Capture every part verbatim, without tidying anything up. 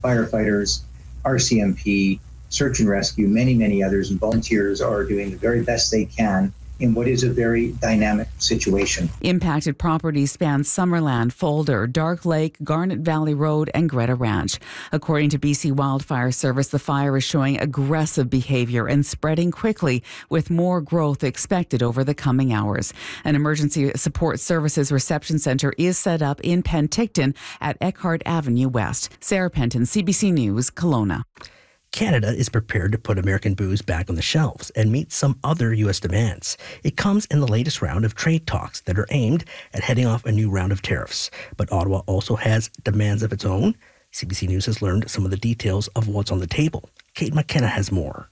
firefighters, R C M P, search and rescue, many, many others, and volunteers are doing the very best they can in what is a very dynamic situation. Impacted properties span Summerland, Folder, Dark Lake, Garnet Valley Road, and Greta Ranch. According to B C Wildfire Service, the fire is showing aggressive behavior and spreading quickly, with more growth expected over the coming hours. An emergency support services reception center is set up in Penticton at Eckhart Avenue West. Sarah Penton, C B C News, Kelowna. Canada is prepared to put American booze back on the shelves and meet some other U S demands. It comes in the latest round of trade talks that are aimed at heading off a new round of tariffs. But Ottawa also has demands of its own. C B C News has learned some of the details of what's on the table. Kate McKenna has more.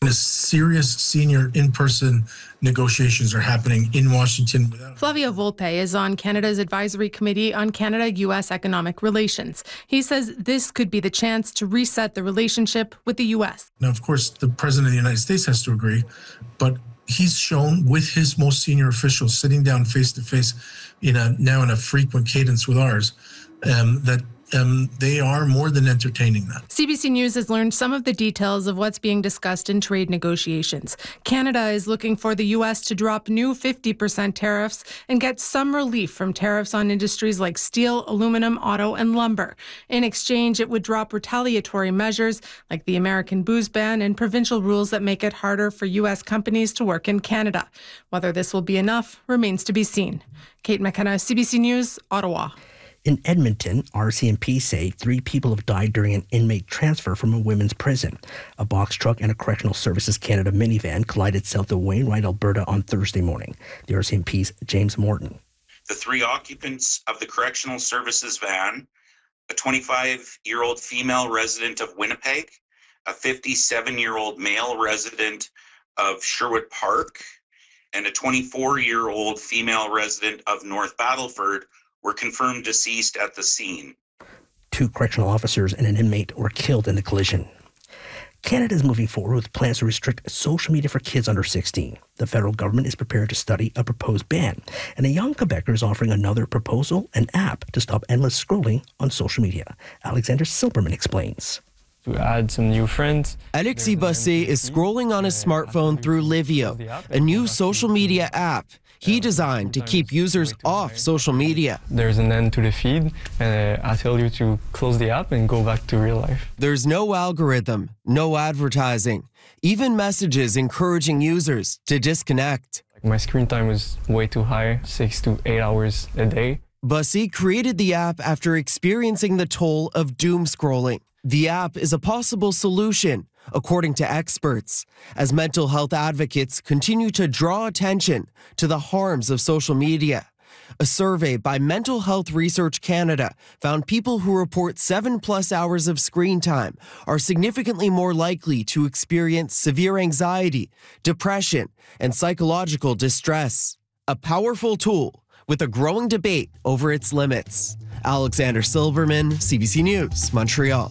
Serious senior in-person negotiations are happening in Washington. Flavio Volpe is on Canada's Advisory Committee on Canada-U S Economic Relations. He says this could be the chance to reset the relationship with the U S. Now, of course, the President of the United States has to agree, but he's shown with his most senior officials sitting down face-to-face in a now in a frequent cadence with ours um, that Um, they are more than entertaining that. C B C News has learned some of the details of what's being discussed in trade negotiations. Canada is looking for the U S to drop new fifty percent tariffs and get some relief from tariffs on industries like steel, aluminum, auto, and lumber. In exchange, it would drop retaliatory measures like the American booze ban and provincial rules that make it harder for U S companies to work in Canada. Whether this will be enough remains to be seen. Kate McKenna, C B C News, Ottawa. In Edmonton, R C M P say three people have died during an inmate transfer from a women's prison. A box truck and a Correctional Services Canada minivan collided south of Wainwright, Alberta on Thursday morning. The R C M P's James Morton. The three occupants of the Correctional Services van, a twenty-five-year-old female resident of Winnipeg, a fifty-seven-year-old male resident of Sherwood Park, and a twenty-four-year-old female resident of North Battleford were confirmed deceased at the scene. Two correctional officers and an inmate were killed in the collision. Canada is moving forward with plans to restrict social media for kids under sixteen. The federal government is prepared to study a proposed ban, and a young Quebecer is offering another proposal, an app to stop endless scrolling on social media. Alexander Silberman explains. To add some new friends. Alexis Bossé is scrolling on his smartphone through Livio, a new social media app he designed to keep users off social media. There's an end to the feed, and uh, I tell you to close the app and go back to real life. There's no algorithm, no advertising, even messages encouraging users to disconnect. My screen time is way too high, six to eight hours a day. Bossé created the app after experiencing the toll of doom scrolling. The app is a possible solution, according to experts, as mental health advocates continue to draw attention to the harms of social media. A survey by Mental Health Research Canada found people who report seven plus hours of screen time are significantly more likely to experience severe anxiety, depression, and psychological distress. A powerful tool with a growing debate over its limits. Alexander Silberman, C B C News, Montreal.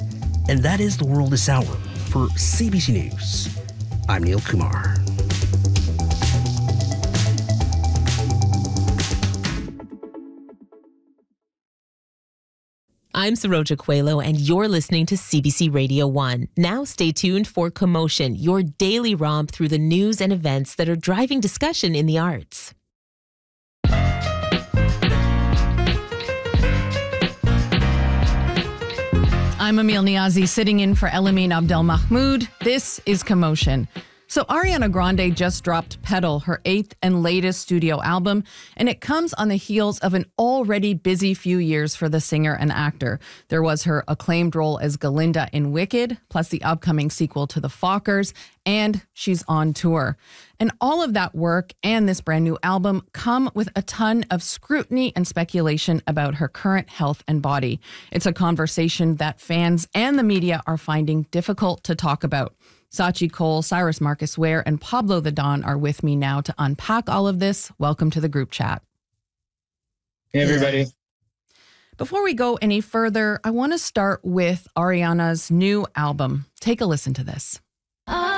And that is the world this hour. For C B C News, I'm Neil Kumar. I'm Saroja Coelho, and you're listening to C B C Radio one. Now stay tuned for Commotion, your daily romp through the news and events that are driving discussion in the arts. I'm Emil Niazi, sitting in for Elamine Abdel Mahmoud. This is Commotion. So Ariana Grande just dropped Petal, her eighth and latest studio album, and it comes on the heels of an already busy few years for the singer and actor. There was her acclaimed role as Galinda in Wicked, plus the upcoming sequel to The Fockers, and she's on tour. And all of that work and this brand new album come with a ton of scrutiny and speculation about her current health and body. It's a conversation that fans and the media are finding difficult to talk about. Sachi Cole, Cyrus Marcus Ware, and Pablo the Don are with me now to unpack all of this. Welcome to the group chat. Hey, everybody. Before we go any further, I want to start with Ariana's new album. Take a listen to this. I